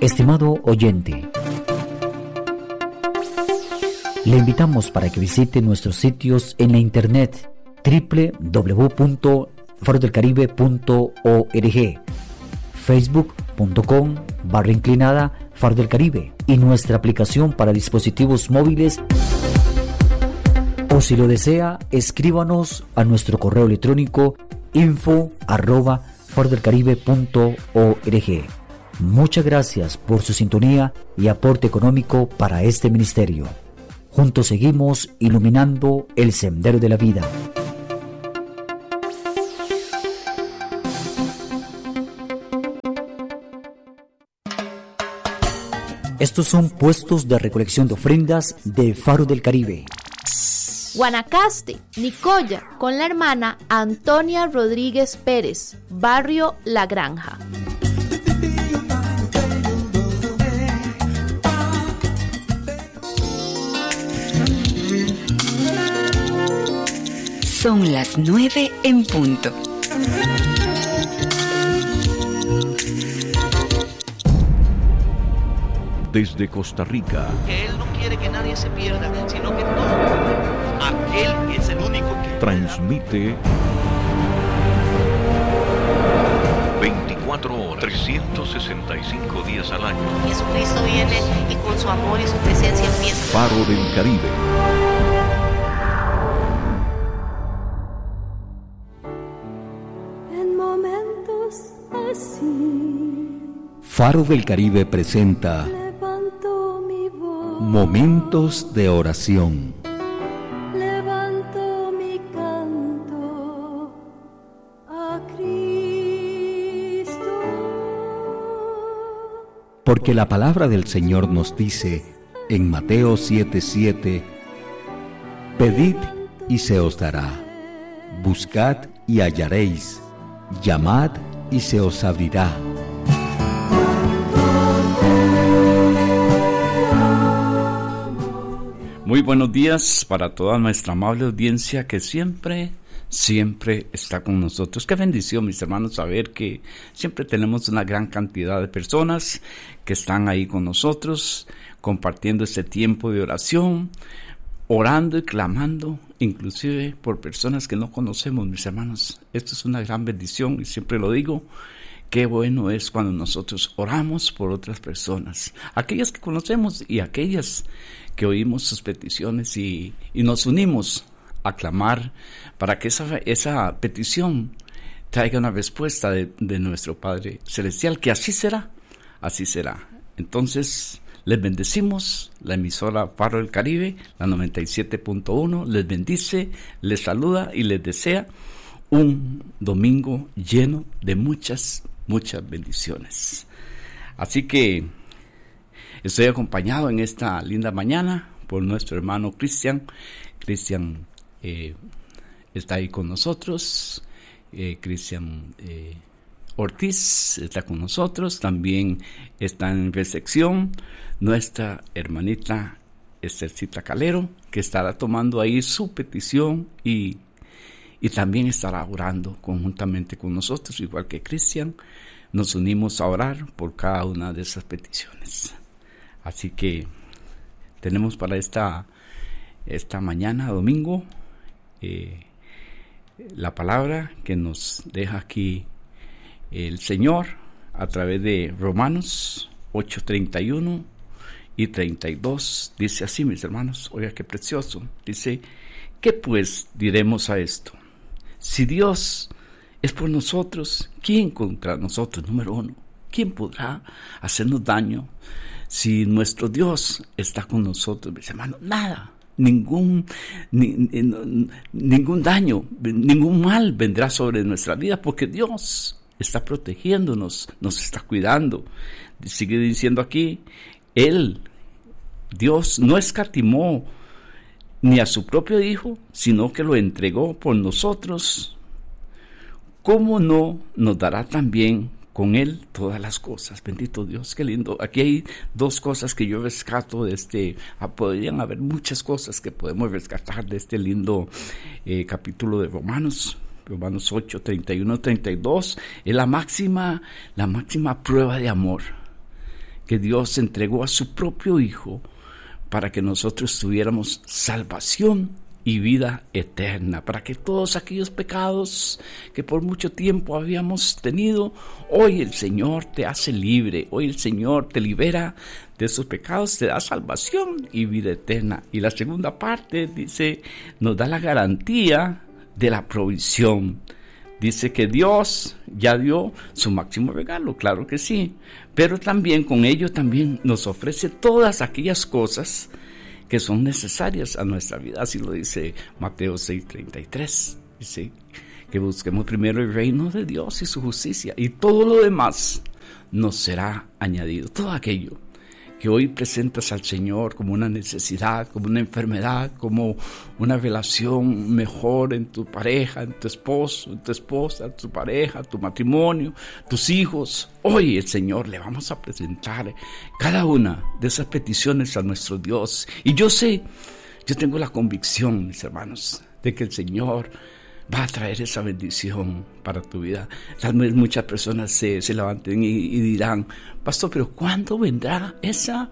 Estimado oyente, le invitamos para que visite nuestros sitios en la internet www.farodelcaribe.org, facebook.com/inclinada Faro del Caribe y nuestra aplicación para dispositivos móviles. O si lo desea, escríbanos a nuestro correo electrónico info@farodelcaribe.org. Muchas gracias por su sintonía y aporte económico para este ministerio. Juntos seguimos iluminando el sendero de la vida. Estos son puestos de recolección de ofrendas de Faro del Caribe. Guanacaste, Nicoya, con la hermana Antonia Rodríguez Pérez, barrio La Granja. Son las 9 en punto. Desde Costa Rica. Que Él no quiere que nadie se pierda, sino que todo. Aquel es el único que Transmite 24 horas, 365 días al año. Jesucristo viene y con su amor y su presencia empieza. Faro del Caribe. En momentos así, Faro del Caribe presenta levanto mi voz, Momentos de Oración. levanto mi canto a Cristo. Porque la palabra del Señor nos dice en Mateo 7:7: Pedid y se os dará, buscad y hallaréis, llamad y se os abrirá. Muy buenos días para toda nuestra amable audiencia que siempre está con nosotros. Qué bendición, mis hermanos, saber que siempre tenemos una gran cantidad de personas que están ahí con nosotros, compartiendo este tiempo de oración, orando y clamando, inclusive por personas que no conocemos, mis hermanos. Esto es una gran bendición y siempre lo digo. Qué bueno es cuando nosotros oramos por otras personas, aquellas que conocemos y aquellas que oímos sus peticiones y nos unimos a clamar para que esa petición traiga una respuesta de nuestro Padre Celestial, que así será. Entonces, les bendecimos, la emisora Faro del Caribe, la 97.1, les bendice, les saluda y les desea un domingo lleno de muchas bendiciones. Así que estoy acompañado en esta linda mañana por nuestro hermano Cristian. Cristian está ahí con nosotros. Cristian Ortiz está con nosotros. También está en recepción nuestra hermanita Esthercita Calero, que estará tomando ahí su petición y también estará orando conjuntamente con nosotros, igual que Cristian. Nos unimos a orar por cada una de esas peticiones. Así que tenemos para esta mañana, domingo, la palabra que nos deja aquí el Señor a través de Romanos 8:31 y 32. Dice así, mis hermanos, oiga qué precioso. Dice: ¿qué pues diremos a esto? Si Dios es por nosotros, ¿quién contra nosotros? Número uno, ¿quién podrá hacernos daño? Si nuestro Dios está con nosotros, mis hermanos, nada, ningún daño, ningún mal vendrá sobre nuestra vida, porque Dios está protegiéndonos, nos está cuidando. Sigue diciendo aquí, Dios no escatimó ni a su propio Hijo, sino que lo entregó por nosotros. ¿Cómo no nos dará también con Él todas las cosas? Bendito Dios, qué lindo. Aquí hay dos cosas que yo rescato de podrían haber muchas cosas que podemos rescatar de este lindo capítulo de Romanos 8, 31, 32. Es la máxima prueba de amor que Dios entregó a su propio Hijo para que nosotros tuviéramos salvación y vida eterna, para que todos aquellos pecados que por mucho tiempo habíamos tenido, hoy el Señor te hace libre, hoy el Señor te libera de esos pecados, te da salvación y vida eterna. Y la segunda parte dice, nos da la garantía de la provisión. Dice que Dios ya dio su máximo regalo, claro que sí, pero también con ello también nos ofrece todas aquellas cosas que son necesarias a nuestra vida. Así lo dice Mateo 6:33. Dice que busquemos primero el reino de Dios y su justicia, y todo lo demás nos será añadido. Todo aquello que hoy presentas al Señor como una necesidad, como una enfermedad, como una relación mejor en tu pareja, en tu esposo, en tu esposa, tu pareja, tu matrimonio, tus hijos. Hoy el Señor le vamos a presentar cada una de esas peticiones a nuestro Dios. Y yo tengo la convicción, mis hermanos, de que el Señor va a traer esa bendición para tu vida. Tal vez muchas personas se levanten y dirán, pastor, pero ¿cuándo vendrá esa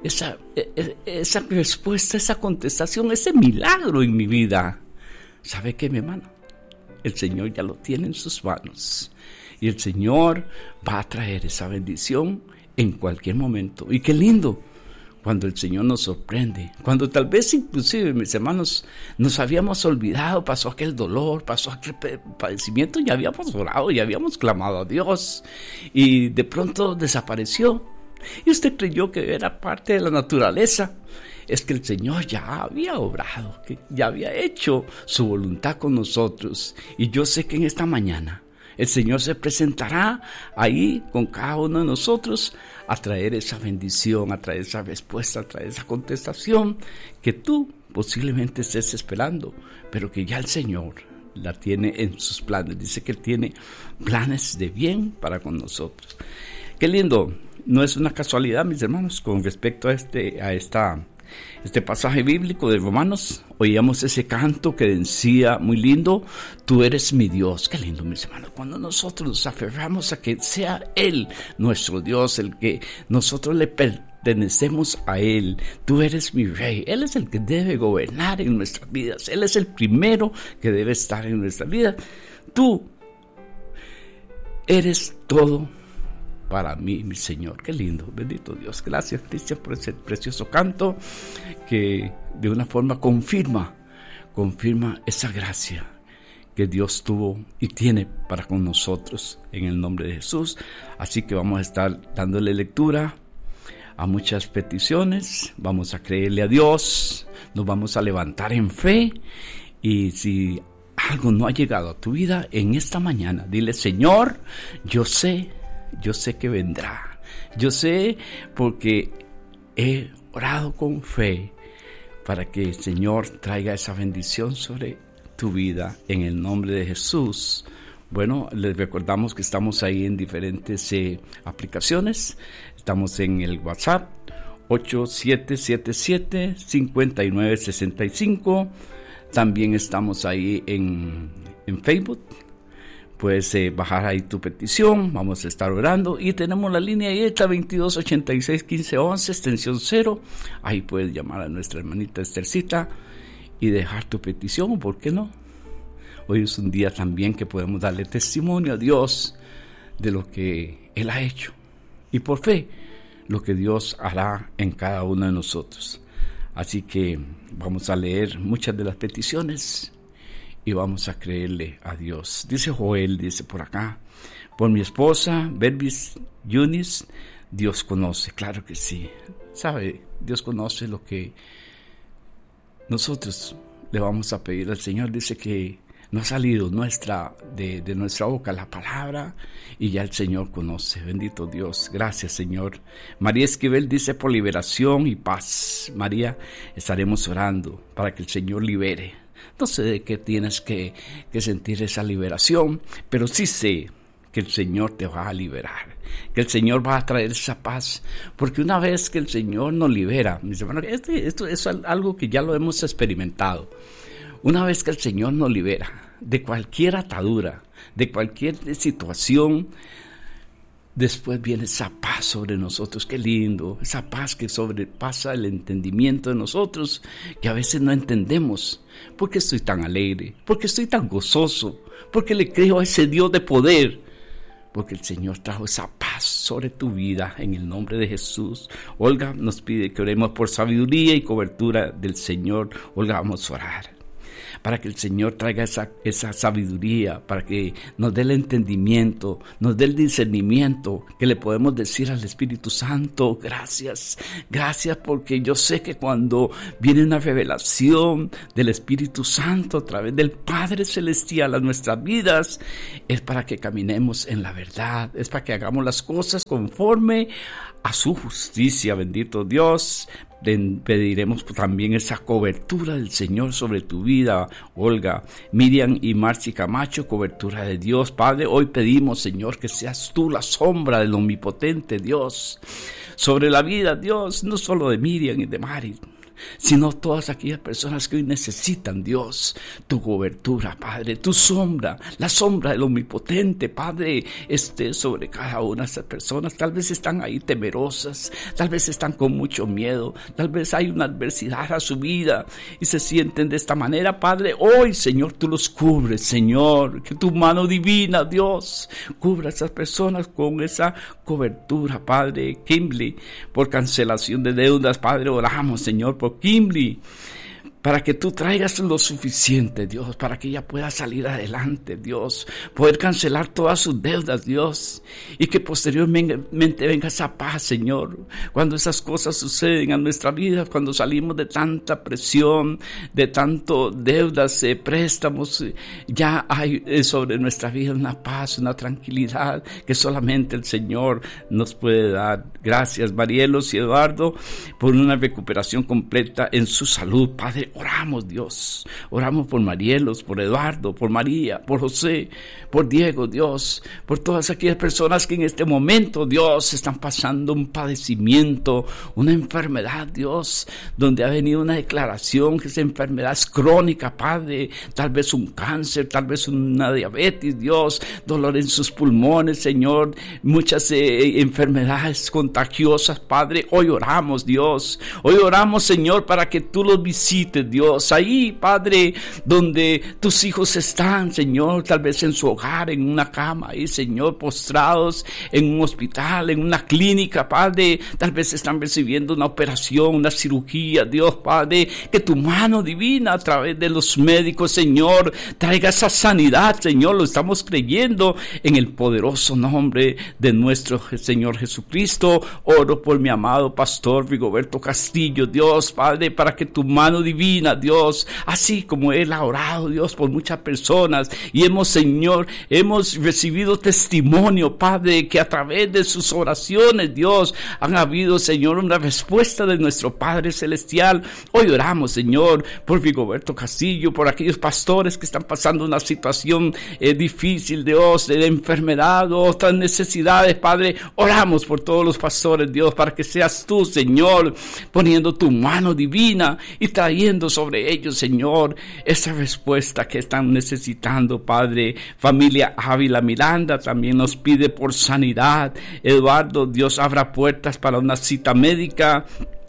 respuesta, esa contestación, ese milagro en mi vida? ¿Sabe qué, mi hermano? El Señor ya lo tiene en sus manos, y el Señor va a traer esa bendición en cualquier momento. Y qué lindo cuando el Señor nos sorprende, cuando tal vez inclusive, mis hermanos, nos habíamos olvidado, pasó aquel dolor, pasó aquel padecimiento, ya habíamos orado, ya habíamos clamado a Dios, y de pronto desapareció, y usted creyó que era parte de la naturaleza. Es que el Señor ya había obrado, que ya había hecho su voluntad con nosotros, y yo sé que en esta mañana el Señor se presentará ahí con cada uno de nosotros a traer esa bendición, a traer esa respuesta, a traer esa contestación que tú posiblemente estés esperando, pero que ya el Señor la tiene en sus planes. Dice que Él tiene planes de bien para con nosotros. Qué lindo. No es una casualidad, mis hermanos, con respecto a este pasaje bíblico de Romanos. Oíamos ese canto que decía muy lindo, tú eres mi Dios. Qué lindo, mis hermanos, cuando nosotros nos aferramos a que sea Él nuestro Dios, el que nosotros le pertenecemos a Él. Tú eres mi Rey. Él es el que debe gobernar en nuestras vidas. Él es el primero que debe estar en nuestra vida. Tú eres todo para mí, mi Señor. Qué lindo, bendito Dios. Gracias, Cristian, por ese precioso canto que de una forma confirma esa gracia que Dios tuvo y tiene para con nosotros en el nombre de Jesús. Así que vamos a estar dándole lectura a muchas peticiones, vamos a creerle a Dios, nos vamos a levantar en fe, y si algo no ha llegado a tu vida en esta mañana, dile: Señor, yo sé que vendrá. Yo sé porque he orado con fe para que el Señor traiga esa bendición sobre tu vida en el nombre de Jesús. Bueno, les recordamos que estamos ahí en diferentes aplicaciones. Estamos en el WhatsApp 8777-5965. También estamos ahí en Facebook. Puedes bajar ahí tu petición, vamos a estar orando, y tenemos la línea abierta 2286-1511, extensión 0. Ahí puedes llamar a nuestra hermanita Esthercita y dejar tu petición, o por qué no. Hoy es un día también que podemos darle testimonio a Dios de lo que Él ha hecho, y por fe lo que Dios hará en cada uno de nosotros. Así que vamos a leer muchas de las peticiones y vamos a creerle a Dios. Dice Joel, dice por acá: por mi esposa, Berbis Yunis, Dios conoce. Claro que sí. Sabe, Dios conoce lo que nosotros le vamos a pedir al Señor. Dice que no ha salido de nuestra boca la palabra, y ya el Señor conoce. Bendito Dios. Gracias, Señor. María Esquivel dice: por liberación y paz. María, estaremos orando para que el Señor libere. No sé de qué tienes que sentir esa liberación, pero sí sé que el Señor te va a liberar, que el Señor va a traer esa paz, porque una vez que el Señor nos libera, mis hermanos, esto es algo que ya lo hemos experimentado. Una vez que el Señor nos libera de cualquier atadura, de cualquier situación, después viene esa paz sobre nosotros. Qué lindo, esa paz que sobrepasa el entendimiento de nosotros, que a veces no entendemos. ¿Por qué estoy tan alegre? ¿Por qué estoy tan gozoso? ¿Por qué le creo a ese Dios de poder? Porque el Señor trajo esa paz sobre tu vida en el nombre de Jesús. Olga nos pide que oremos por sabiduría y cobertura del Señor. Olga, vamos a orar para que el Señor traiga esa sabiduría, para que nos dé el entendimiento, nos dé el discernimiento, que le podemos decir al Espíritu Santo, gracias porque yo sé que cuando viene una revelación del Espíritu Santo a través del Padre Celestial a nuestras vidas, es para que caminemos en la verdad, es para que hagamos las cosas conforme a su justicia, bendito Dios. Pediremos también esa cobertura del Señor sobre tu vida, Olga. Miriam y Marci Camacho, cobertura de Dios. Padre, hoy pedimos, Señor, que seas tú la sombra del omnipotente Dios sobre la vida, Dios, no solo de Miriam y de Mari, sino todas aquellas personas que hoy necesitan, Dios, tu cobertura, Padre, tu sombra, la sombra del omnipotente, Padre, esté sobre cada una de estas personas. Tal vez están ahí temerosas, tal vez están con mucho miedo, tal vez hay una adversidad a su vida y se sienten de esta manera, Padre. Hoy, Señor, tú los cubres, Señor, que tu mano divina, Dios, cubra a esas personas con esa cobertura, Padre. Kimberly, por cancelación de deudas, Padre, oramos, Señor, por Kimberly, para que tú traigas lo suficiente, Dios, para que ella pueda salir adelante, Dios, poder cancelar todas sus deudas, Dios, y que posteriormente venga esa paz, Señor, cuando esas cosas suceden en nuestra vida, cuando salimos de tanta presión, de tanto deudas, préstamos, ya hay sobre nuestra vida una paz, una tranquilidad que solamente el Señor nos puede dar. Gracias, Marielos y Eduardo, por una recuperación completa en su salud, Padre. Oramos, Dios, oramos por Marielos, por Eduardo, por María, por José, por Diego, Dios, por todas aquellas personas que en este momento, Dios, están pasando un padecimiento, una enfermedad, Dios, donde ha venido una declaración que esa enfermedad es crónica, Padre, tal vez un cáncer, tal vez una diabetes, Dios, dolor en sus pulmones, Señor, muchas enfermedades contagiosas, Padre. Hoy oramos, Dios, hoy oramos, Señor, para que tú los visites, Dios, ahí, Padre, donde tus hijos están, Señor, tal vez en su hogar, en una cama, ahí, Señor, postrados en un hospital, en una clínica, Padre, tal vez están recibiendo una operación, una cirugía, Dios, Padre, que tu mano divina a través de los médicos, Señor, traiga esa sanidad, Señor, lo estamos creyendo en el poderoso nombre de nuestro Señor Jesucristo. Oro por mi amado pastor Rigoberto Castillo, Dios, Padre, para que tu mano divina, Dios, así como él ha orado, Dios, por muchas personas, y Señor, hemos recibido testimonio, Padre, que a través de sus oraciones, Dios, han habido, Señor, una respuesta de nuestro Padre Celestial. Hoy oramos, Señor, por Rigoberto Castillo, por aquellos pastores que están pasando una situación difícil, Dios, de enfermedad o otras necesidades, Padre. Oramos por todos los pastores, Dios, para que seas tú, Señor, poniendo tu mano divina y trayendo sobre ellos, Señor, esa respuesta que están necesitando, Padre. Familia Ávila Miranda también nos pide por sanidad. Eduardo, Dios abra puertas para una cita médica.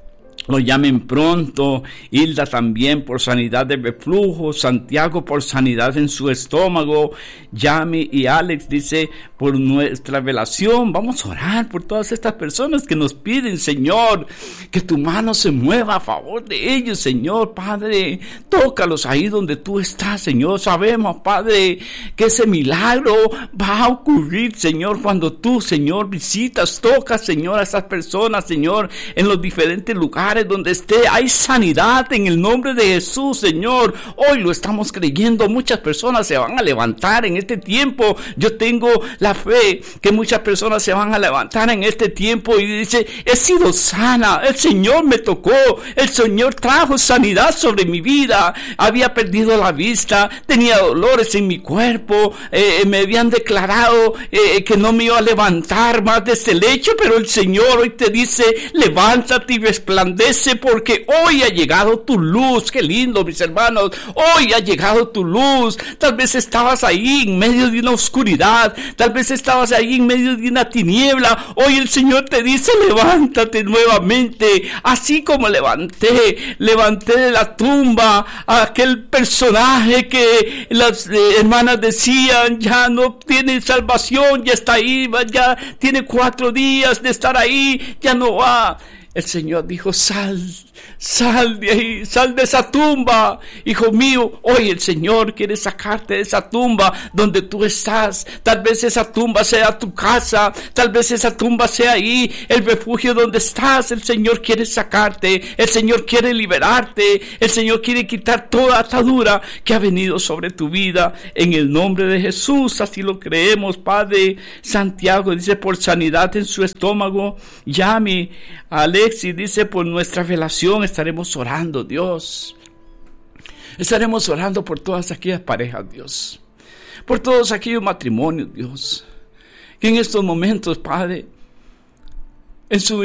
Lo llamen pronto. Hilda también por sanidad de reflujo. Santiago por sanidad en su estómago. Yami y Alex dice por nuestra relación. Vamos a orar por todas estas personas que nos piden, Señor, que tu mano se mueva a favor de ellos, Señor, Padre. Tócalos ahí donde tú estás, Señor. Sabemos, Padre, que ese milagro va a ocurrir, Señor, cuando tú, Señor, visitas, tocas, Señor, a estas personas, Señor, en los diferentes lugares donde esté. Hay sanidad en el nombre de Jesús, Señor. Hoy lo estamos creyendo. Muchas personas se van a levantar en este tiempo. Yo tengo la fe que muchas personas se van a levantar en este tiempo y dice, he sido sana, el Señor me tocó, el Señor trajo sanidad sobre mi vida. Había perdido la vista, tenía dolores en mi cuerpo, me habían declarado que no me iba a levantar más de ese lecho, pero el Señor hoy te dice, levántate y resplandece resplandece porque hoy ha llegado tu luz. Qué lindo, mis hermanos. Hoy ha llegado tu luz. Tal vez estabas ahí en medio de una oscuridad. Tal vez estabas ahí en medio de una tiniebla. Hoy el Señor te dice, levántate nuevamente. Así como levanté de la tumba a aquel personaje que las hermanas decían, ya no tiene salvación, ya está ahí, ya tiene 4 días de estar ahí, ya no va. El Señor dijo, sal de ahí, sal de esa tumba, hijo mío. Hoy el Señor quiere sacarte de esa tumba donde tú estás. Tal vez esa tumba sea tu casa, tal vez esa tumba sea ahí, el refugio donde estás. El Señor quiere sacarte, el Señor quiere liberarte, el Señor quiere quitar toda atadura que ha venido sobre tu vida. En el nombre de Jesús, así lo creemos, Padre. Santiago dice, por sanidad en su estómago, llame. Alexis dice, por nuestra relación estaremos orando, Dios. Estaremos orando por todas aquellas parejas, Dios. Por todos aquellos matrimonios, Dios. Que en estos momentos, Padre, en su